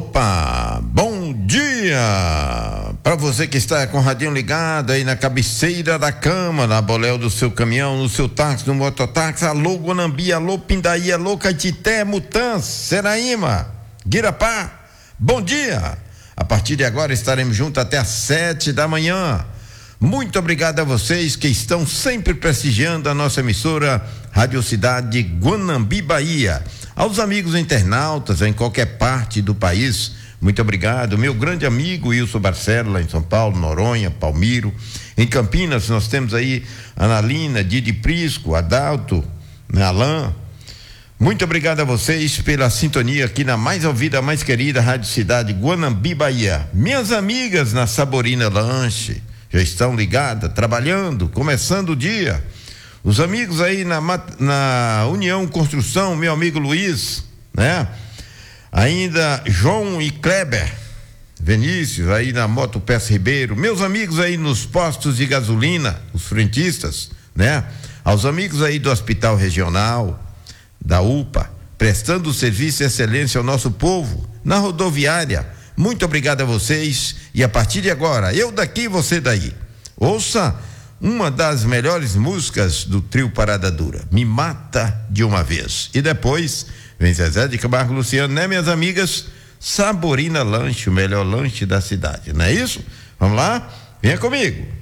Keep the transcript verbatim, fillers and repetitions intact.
Opa, bom dia para você que está com o radinho ligado aí na cabeceira da cama, na boléu do seu caminhão, no seu táxi, no mototáxi. Alô Guanambi, alô Pindaí, alô Caetité, Mutança, Seraíma, Guirapá, bom dia. A partir de agora estaremos juntos até às sete da manhã. Muito obrigado a vocês que estão sempre prestigiando a nossa emissora Rádio Cidade Guanambi, Bahia. Aos amigos internautas em qualquer parte do país, muito obrigado. Meu grande amigo Wilson Barcelo, lá em São Paulo, Noronha, Palmiro. Em Campinas nós temos aí Analina, Didi Prisco, Adalto, Alain. Muito obrigado a vocês pela sintonia aqui na mais ouvida, mais querida Rádio Cidade Guanambi, Bahia. Minhas amigas na Saborina Lanche já estão ligadas, trabalhando, começando o dia. Os amigos aí na, na União Construção, meu amigo Luiz, né? Ainda João e Kleber, Vinícius aí na Moto Peça Ribeiro, meus amigos aí nos postos de gasolina, os frentistas, né? Aos amigos aí do Hospital Regional, da U P A, prestando serviço e excelência ao nosso povo, na rodoviária. Muito obrigado a vocês e a partir de agora, eu daqui, você daí. Ouça uma das melhores músicas do trio Parada Dura, Me Mata de Uma Vez. E depois vem Zezé de Camargo Luciano, né, minhas amigas? Saborina Lanche, o melhor lanche da cidade, não é isso? Vamos lá? Venha comigo.